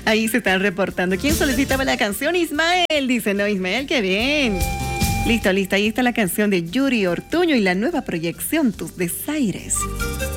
Ahí se están reportando. ¿Quién solicitaba la canción? Ismael. Dice, no, Ismael, qué bien. Listo. Ahí está la canción de Yuri Ortuño y la nueva proyección, Tus Desaires.